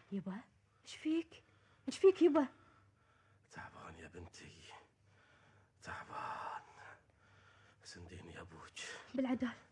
يبا ايش فيك؟ ايش فيك يبا؟ تعبان يا بنتي، تعبان. سنديني يا ابوك. بالعدال